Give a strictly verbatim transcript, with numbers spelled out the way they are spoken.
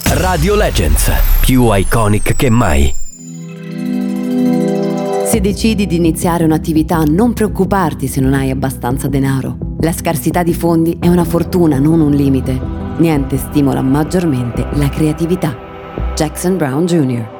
Radio Legends, più iconic che mai. Se decidi di iniziare un'attività, non preoccuparti se non hai abbastanza denaro. La scarsità di fondi è una fortuna, non un limite. Niente stimola maggiormente la creatività. Jackson Brown junior